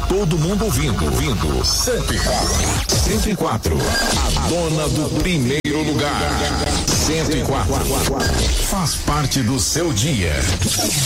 todo mundo ouvindo. 104. A dona do primeiro lugar. 104. Faz parte do seu dia.